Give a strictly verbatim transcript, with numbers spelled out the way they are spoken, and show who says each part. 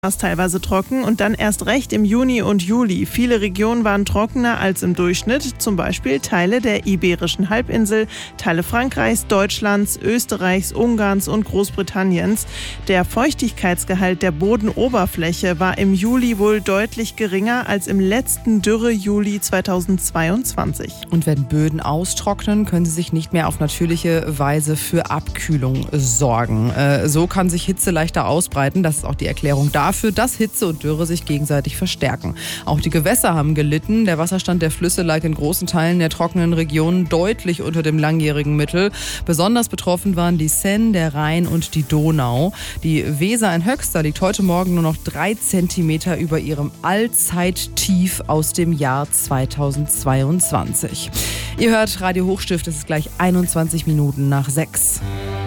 Speaker 1: war es teilweise trocken und dann erst recht im Juni und Juli. Viele Regionen waren trockener als im Durchschnitt, zum Beispiel Teile der Iberischen Halbinsel, Teile Frankreichs, Deutschlands, Österreichs, Ungarns und Großbritanniens. Der Feuchtigkeitsgehalt der Bodenoberfläche war im Juli wohl deutlich geringer als im letzten Dürre-Juli zweitausendzweiundzwanzig.
Speaker 2: Und wenn Böden austrocknen, können sie sich nicht mehr auf natürliche Weise für Abkühlung sorgen. Äh, so kann sich Hitze leichter ausbreiten. Das ist auch die Erklärung dafür. Dafür, dass Hitze und Dürre sich gegenseitig verstärken. Auch die Gewässer haben gelitten. Der Wasserstand der Flüsse lag in großen Teilen der trockenen Regionen deutlich unter dem langjährigen Mittel. Besonders betroffen waren die Seine, der Rhein und die Donau. Die Weser in Höxter liegt heute Morgen nur noch drei Zentimeter über ihrem Allzeittief aus dem Jahr zweitausendzweiundzwanzig. Ihr hört Radio Hochstift, es ist gleich einundzwanzig Minuten nach sechs.